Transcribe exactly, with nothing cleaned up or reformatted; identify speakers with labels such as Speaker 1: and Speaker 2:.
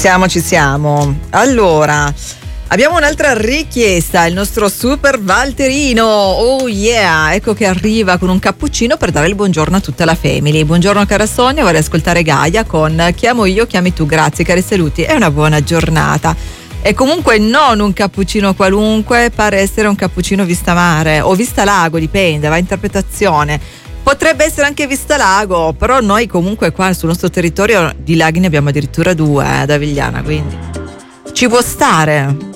Speaker 1: siamo, ci siamo. Allora, abbiamo un'altra richiesta, il nostro super Valterino. Oh yeah, ecco che arriva con un cappuccino per dare il buongiorno a tutta la family. Buongiorno cara Sonia, vorrei ascoltare Gaia con Chiamo io, chiami tu. Grazie, cari saluti e una buona giornata. E comunque non un cappuccino qualunque, pare essere un cappuccino vista mare o vista lago, dipende, va a interpretazione. Potrebbe essere anche vista lago, però noi comunque qua sul nostro territorio di laghi ne abbiamo addirittura due, eh, ad Avigliana, quindi ci può stare.